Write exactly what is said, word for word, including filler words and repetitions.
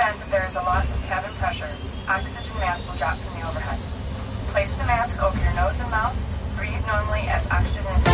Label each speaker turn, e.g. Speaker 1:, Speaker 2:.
Speaker 1: event that there is a loss of cabin pressure, oxygen mask will drop from the overhead. Place the mask over your nose and mouth. Breathe normally as oxygen is